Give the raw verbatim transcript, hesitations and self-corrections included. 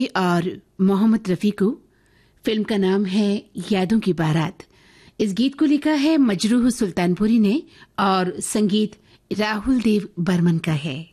और मोहम्मद रफ़ी को। फिल्म का नाम है यादों की बारात। इस गीत को लिखा है मजरूह सुल्तानपुरी ने और संगीत राहुल देव बर्मन का है।